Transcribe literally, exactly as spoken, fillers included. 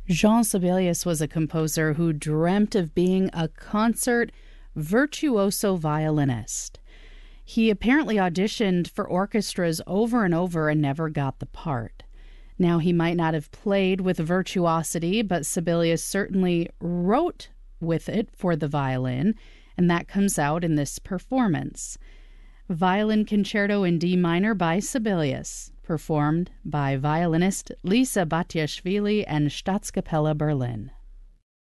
Jean Sibelius was a composer who dreamt of being a concert virtuoso violinist. He apparently auditioned for orchestras over and over and never got the part. Now, he might not have played with virtuosity, but Sibelius certainly wrote with it for the violin, and that comes out in this performance. Violin Concerto in D minor by Sibelius, performed by violinist Lisa Batiashvili and Staatskapelle Berlin.